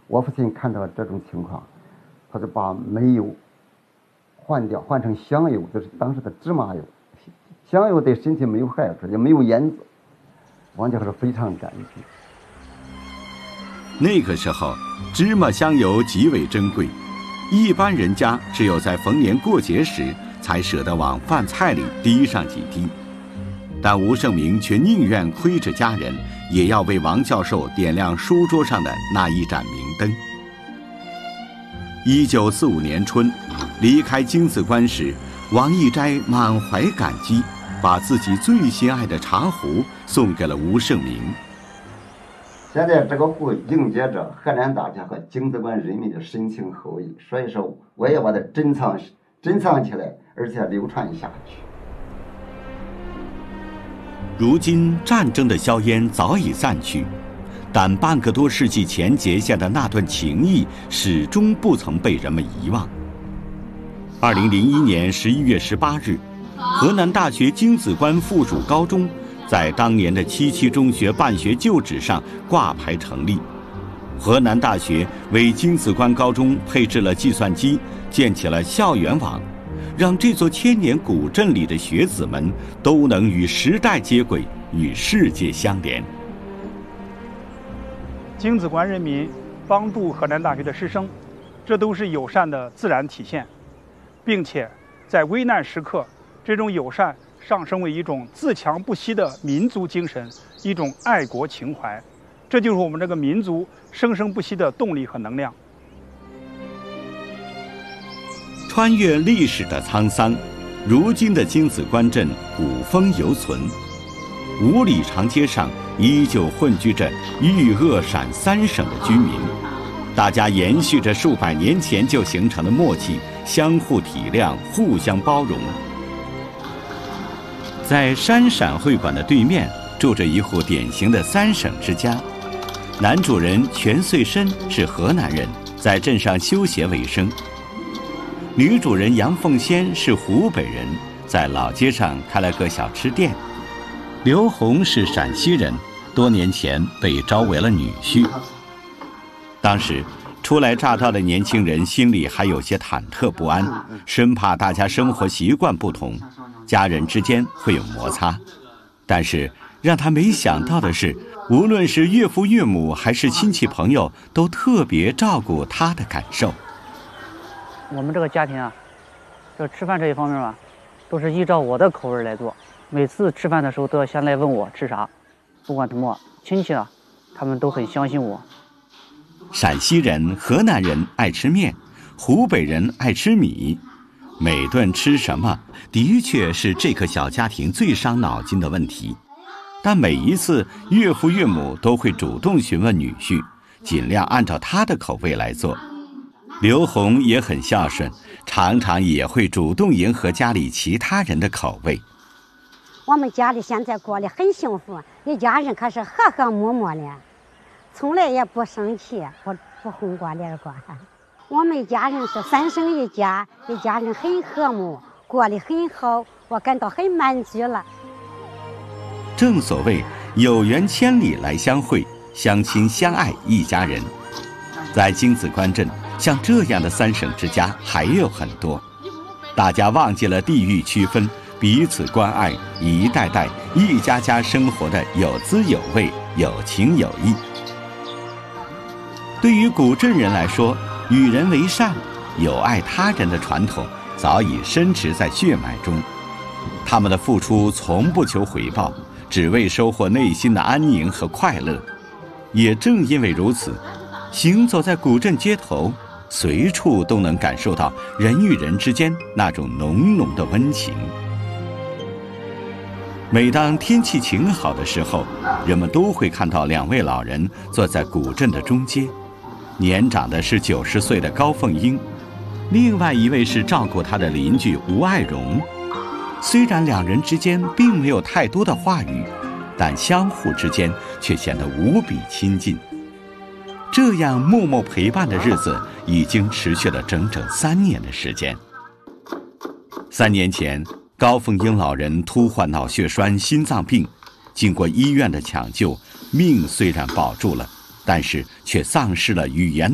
我父亲看到这种情况，他就把煤油换掉，换成香油，就是当时的芝麻油。香油对身体没有害处，也没有烟子，王家河是非常感激。 那个时候，芝麻香油极为珍贵，一般人家只有在逢年过节时才舍得往饭菜里滴上几滴，但吴胜明却宁愿亏着家人，也要为王教授点亮书桌上的那一盏明灯。1945年春，离开京子关时，王义斋满怀感激，把自己最心爱的茶壶送给了吴胜明。 现在这个壶迎接着河南大学和京子关人民的深情厚谊，所以说我也把它珍藏起来，而且流传下去。 如今战争的硝烟早已散去，但半个多世纪前结下的那段情谊始终不曾被人们遗忘。2001年11月18日，河南大学京子关附属高中在当年的77中学办学旧址上挂牌成立。河南大学为京子关高中配置了计算机，建起了校园网，让这座千年古镇里的学子们都能与时代接轨，与世界相连。 京子关人民帮助河南大学的师生，这都是友善的自然体现，并且在危难时刻，这种友善上升为一种自强不息的民族精神，一种爱国情怀，这就是我们这个民族生生不息的动力和能量。 穿越历史的沧桑，如今的京子关镇古风犹存，5里长街上依旧混居着豫鄂陕3省的居民，大家延续着数百年前就形成的默契，相互体谅，互相包容。在山陕会馆的对面，住着一户典型的3省之家。男主人全穗申是河南人，在镇上修鞋为生。女主人杨凤仙是湖北人，在老街上开了个小吃店。刘红是陕西人，多年前被招为了女婿。当时初来乍到的年轻人心里还有些忐忑不安，生怕大家生活习惯不同，家人之间会有摩擦。但是让他没想到的是，无论是岳父岳母还是亲戚朋友，都特别照顾他的感受。 我们这个家庭啊，这吃饭这一方面吧，都是依照我的口味来做。每次吃饭的时候都要先来问我吃啥，不管什么亲戚啊，他们都很相信我。 陕西人、河南人爱吃面，湖北人爱吃米，每顿吃什么的确是这个小家庭最伤脑筋的问题。但每一次岳父岳母都会主动询问女婿，尽量按照他的口味来做。刘红也很孝顺，常常也会主动迎合家里其他人的口味。 我们家里现在过得很幸福，一家人可是和和睦睦的，从来也不生气，不红过脸过。我们家人是3省一家，一家人很和睦，过得很好，我感到很满足了。 正所谓有缘千里来相会，相亲相爱一家人。在京子关镇，像这样的3省之家还有很多，大家忘记了地域区分，彼此关爱，一代代一家家生活的有滋有味，有情有义。对于古镇人来说，与人为善、友爱他人的传统早已深植在血脉中，他们的付出从不求回报，只为收获内心的安宁和快乐。也正因为如此，行走在古镇街头，随处都能感受到人与人之间那种浓浓的温情。每当天气晴好的时候，人们都会看到2位老人坐在古镇的中街，年长的是90岁的高凤英，另外一位是照顾他的邻居吴爱荣。虽然2人之间并没有太多的话语，但相互之间却显得无比亲近。这样默默陪伴的日子已经持续了整整3年的时间。3年前，高凤英老人突患脑血栓、心脏病，经过医院的抢救，命虽然保住了，但是却丧失了语言